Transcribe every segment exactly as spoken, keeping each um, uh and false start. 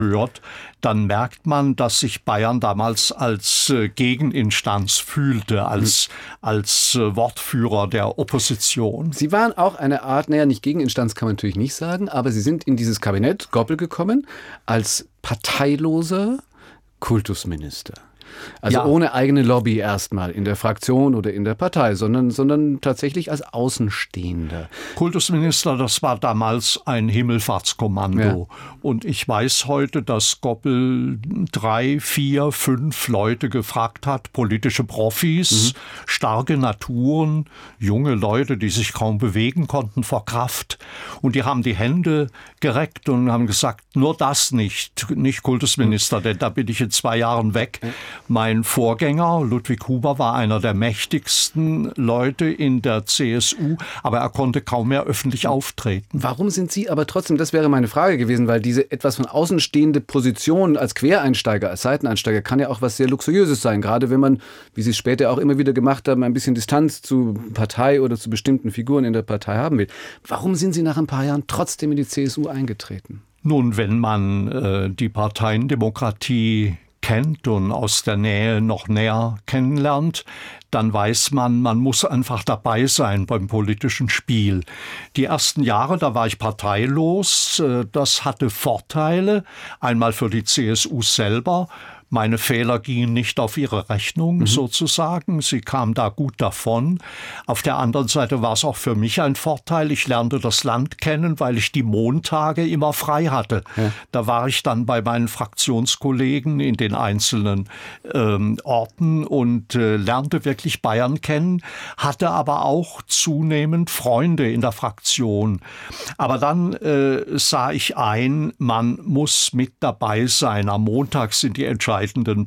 hört, dann merkt man, dass sich Bayern damals als äh, Gegeninstanz fühlte, als, als äh, Wortführer der Opposition. Sie waren auch eine Art, naja, nicht Gegeninstanz kann man natürlich nicht sagen, aber Sie sind in dieses Kabinett Goppel gekommen als parteiloser Kultusminister. Also ja. Ohne eigene Lobby erstmal in der Fraktion oder in der Partei, sondern, sondern tatsächlich als Außenstehender. Kultusminister, das war damals ein Himmelfahrtskommando. Ja. Und ich weiß heute, dass Goppel drei, vier, fünf Leute gefragt hat, politische Profis, mhm. starke Naturen, junge Leute, die sich kaum bewegen konnten vor Kraft. Und die haben die Hände gereckt und haben gesagt, nur das nicht, nicht Kultusminister, denn da bin ich in zwei Jahren weg. Ja. Mein Vorgänger, Ludwig Huber, war einer der mächtigsten Leute in der C S U, aber er konnte kaum mehr öffentlich auftreten. Warum sind Sie aber trotzdem, das wäre meine Frage gewesen, weil diese etwas von außen stehende Position als Quereinsteiger, als Seiteneinsteiger kann ja auch was sehr Luxuriöses sein, gerade wenn man, wie Sie es später auch immer wieder gemacht haben, ein bisschen Distanz zu Partei oder zu bestimmten Figuren in der Partei haben will. Warum sind Sie nach ein paar Jahren trotzdem in die C S U eingetreten? Nun, wenn man äh, die Parteiendemokratie kennt und aus der Nähe noch näher kennenlernt, dann weiß man, man muss einfach dabei sein beim politischen Spiel. Die ersten Jahre, da war ich parteilos. Das hatte Vorteile. Einmal für die C S U selber. Meine Fehler gingen nicht auf ihre Rechnung, mhm. sozusagen. Sie kam da gut davon. Auf der anderen Seite war es auch für mich ein Vorteil. Ich lernte das Land kennen, weil ich die Montage immer frei hatte. Ja. Da war ich dann bei meinen Fraktionskollegen in den einzelnen ähm, Orten und äh, lernte wirklich Bayern kennen, hatte aber auch zunehmend Freunde in der Fraktion. Aber dann äh, sah ich ein, man muss mit dabei sein. Am Montag sind die Entscheidungen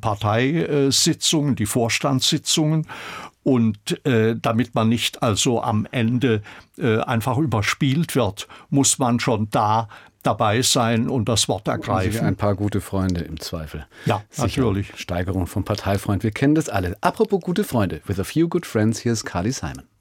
Parteisitzungen, die Vorstandssitzungen. Und äh, damit man nicht also am Ende äh, einfach überspielt wird, muss man schon da dabei sein und das Wort ergreifen. Ein paar gute Freunde im Zweifel. Ja, sicher. Natürlich. Steigerung vom Parteifreund, wir kennen das alle. Apropos gute Freunde, with a few good friends, hier ist Carly Simon.